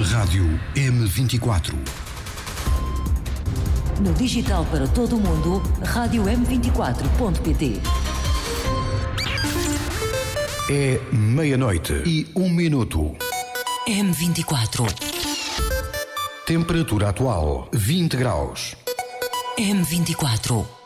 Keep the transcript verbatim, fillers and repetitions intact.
Rádio M vinte e quatro. No digital para todo o mundo, rádio m vinte e quatro ponto pt. É meia-noite e um minuto. M vinte e quatro. Temperatura atual, vinte graus. M vinte e quatro.